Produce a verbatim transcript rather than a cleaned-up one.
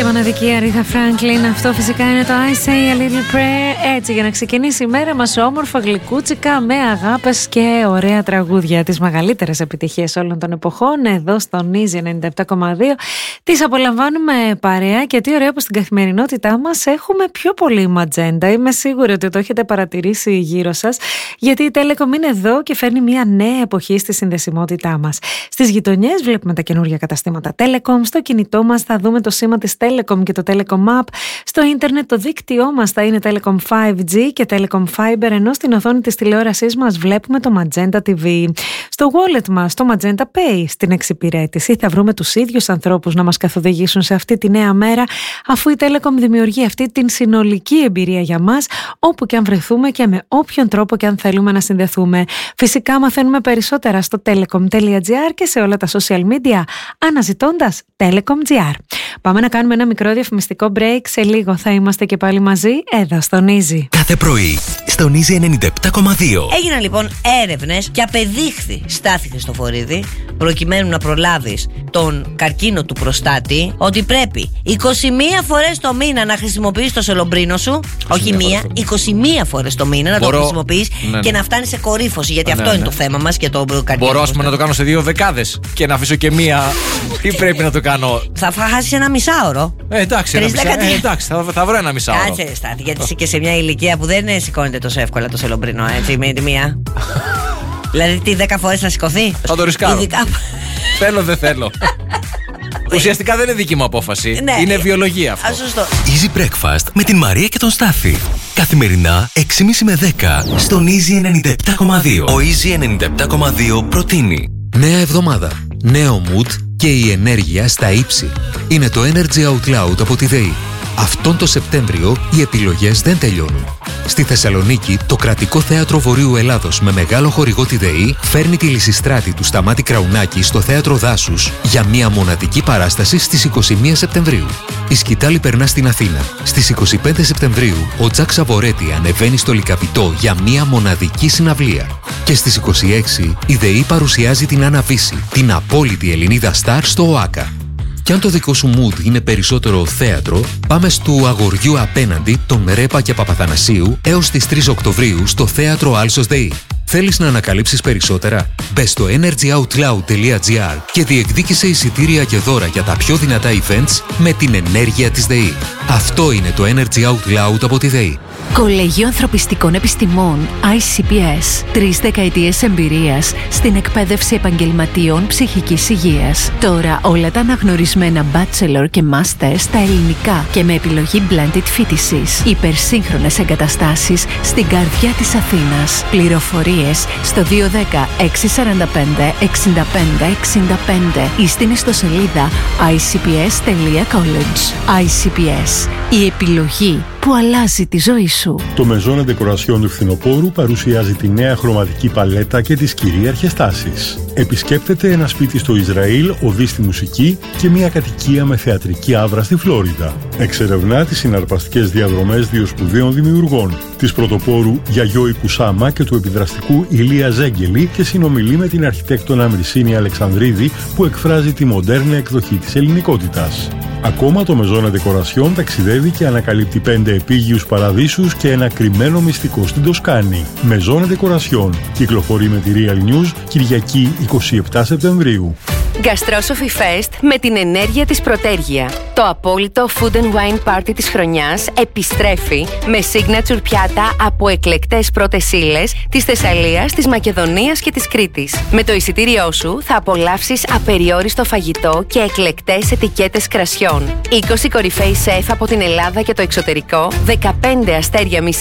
και μοναδική Αρίθα Φράγκλιν. Αυτό φυσικά είναι το I Say a Little Prayer. Έτσι, για να ξεκινήσει η μέρα μας όμορφα, γλυκούτσικα, με αγάπες και ωραία τραγούδια. Τις μεγαλύτερες επιτυχίες όλων των εποχών. Εδώ στο Easy ενενήντα επτά κόμμα δύο τις απολαμβάνουμε παρέα. Και τι ωραία που στην καθημερινότητά μας έχουμε πιο πολύ ματζέντα. Είμαι σίγουρη ότι το έχετε παρατηρήσει γύρω σας, γιατί η Telecom είναι εδώ και φέρνει μια νέα εποχή στη συνδεσιμότητά μας. Στις γειτονιές βλέπουμε τα καινούργια καταστήματα Telecom. Στο κινητό μας θα δούμε το σήμα της Telecom και το Telecom App. Στο ίντερνετ το δίκτυό μας θα είναι Telecom φάιβ τζι και Telecom Fiber, ενώ στην οθόνη της τηλεόρασής μας βλέπουμε το Magenta τι βι. Στο wallet μας το Magenta Pay. Στην εξυπηρέτηση θα βρούμε τους ίδιους ανθρώπους να μας καθοδηγήσουν σε αυτή τη νέα μέρα, αφού η Telecom δημιουργεί αυτή την συνολική εμπειρία για μας, όπου και αν βρεθούμε και με όποιον τρόπο και αν θέλουμε να συνδεθούμε. Φυσικά μαθαίνουμε περισσότερα στο telecom τελεία gr και σε όλα τα social media αναζητώντας Telecom.gr. Πάμε να κάνουμε ένα μικρό διαφημιστικό break. Σε λίγο θα είμαστε και πάλι μαζί εδώ στον Easy. Κάθε πρωί στον Easy ενενήντα επτά κόμμα δύο. Έγιναν λοιπόν έρευνες και απεδείχθη, Στάθη Χριστοφορίδη, προκειμένου να προλάβεις τον καρκίνο του προστάτη, ότι πρέπει είκοσι μία φορές το μήνα να χρησιμοποιείς το σελομπρίνο σου. Όχι μία, είκοσι μία φορές το μήνα να Μπορώ... το χρησιμοποιείς, ναι, και ναι. να φτάνεις σε κορύφωση. Γιατί ναι, αυτό ναι. είναι το θέμα μας και το καρκίνο. Μπορώ ας πούμε να το κάνω σε δύο δεκάδες και να αφήσω και μία. Ή πρέπει να το κάνω. Θα χάσεις ένα μισάωρο. Ε, εντάξει, ένα μισά... ε, εντάξει θα, θα βρω ένα μισάωρο. Κάτσε, Στάθη, γιατί είσαι και σε μια ηλικία που δεν σηκώνεται τόσο εύκολα το σελομπρίνο, έτσι, με τη μία. Δηλαδή, τι, δέκα φορές θα σηκωθεί. Θα το ρισκάρω. Ειδικά... θέλω, δεν θέλω. Ουσιαστικά δεν είναι δική μου απόφαση. Ναι, είναι βιολογία αυτό. Α, σωστό. Easy Breakfast με την Μαρία και τον Στάθη. Καθημερινά έξι και μισή με δέκα στον Easy ενενήντα επτά κόμμα δύο. Ο Easy ενενήντα επτά κόμμα δύο προτείνει νέα εβδομάδα, νέο mood και η ενέργεια στα ύψη. Είναι το Energy Out Loud από τη ΔΕΗ. Αυτόν το Σεπτέμβριο οι επιλογές δεν τελειώνουν. Στη Θεσσαλονίκη, το Κρατικό Θέατρο Βορείου Ελλάδος με μεγάλο χορηγό τη ΔΕΗ φέρνει τη Λυσιστράτη του Σταμάτη Κραουνάκη στο Θέατρο Δάσους για μια μοναδική παράσταση στις είκοσι μία Σεπτεμβρίου. Η σκητάλη περνά στην Αθήνα. Στις είκοσι πέντε Σεπτεμβρίου, ο Τζακ Σαβορέτη ανεβαίνει στο Λυκαβητό για μια μοναδική συναυλία. Και στις είκοσι έξι, η ΔΕΗ παρουσιάζει την Άννα Βύση, την απόλυτη Ελληνίδα στάρ στο ΟΑΚΑ. Κι αν το δικό σου mood είναι περισσότερο θέατρο, πάμε στου Αγοριού απέναντι των Ρέπα και Παπαθανασίου έως τις τρεις Οκτωβρίου στο Θέατρο Άλσος ΔΕΗ. Θέλεις να ανακαλύψεις περισσότερα? Μπες στο energy out loud τελεία gr και διεκδίκησε εισιτήρια και δώρα για τα πιο δυνατά events με την ενέργεια της ΔΕΗ. Αυτό είναι το Energy Out Loud από τη ΔΕΗ. Κολέγιο Ανθρωπιστικών Επιστημών άι σι πι ες. Τρεις δεκαετίες εμπειρίας στην εκπαίδευση επαγγελματίων ψυχικής υγείας. Τώρα όλα τα αναγνωρισμένα bachelor και master στα ελληνικά και με επιλογή blended φοιτησης. Υπερσύγχρονες εγκαταστάσεις στην καρδιά της Αθήνας. Πληροφορίες στο δύο ένα μηδέν έξι τέσσερα πέντε εξήντα πέντε εξήντα πέντε ή στην ιστοσελίδα άι σι πι ες τελεία college. άι σι πι ες. Η επιλογή που αλλάζει τη ζωή σου. Το Maison Decoration του Φθινοπόρου παρουσιάζει τη νέα χρωματική παλέτα και τις κυρίαρχες τάσεις. Επισκέπτεται ένα σπίτι στο Ισραήλ, οδεί στη μουσική και μια κατοικία με θεατρική άβρα στη Φλόριντα. Εξερευνά τις συναρπαστικές διαδρομές δύο σπουδαίων δημιουργών, της πρωτοπόρου Γιαγιώη Κουσάμα και του επιδραστικού Ηλία Ζέγγελη, και συνομιλεί με την αρχιτέκτονα Μυρσίνη Αλεξανδρίδη, που εκφράζει τη μοντέρνα εκδοχή της ελληνικότητας. Ακόμα το Maison Decoration ταξιδεύει και ανακαλύπτει πέντε επίγειους παραδείσους και ένα κρυμμένο μυστικό στην Τοσκάνη. Maison Decoration κυκλοφορεί με τη Real News Κυριακή εικοστή εβδόμη Σεπτεμβρίου. Gastrophy Fest με την ενέργεια της Πρωτέργεια. Το απόλυτο food and wine party της χρονιάς επιστρέφει με signature πιάτα από εκλεκτές πρώτες ύλες της Θεσσαλίας, της Μακεδονίας και της Κρήτης. Με το εισιτήριό σου θα απολαύσεις απεριόριστο φαγητό και εκλεκτές ετικέτες κρασιών. είκοσι κορυφαίοι σεφ από την Ελλάδα και το εξωτερικό, δεκαπέντε αστέρια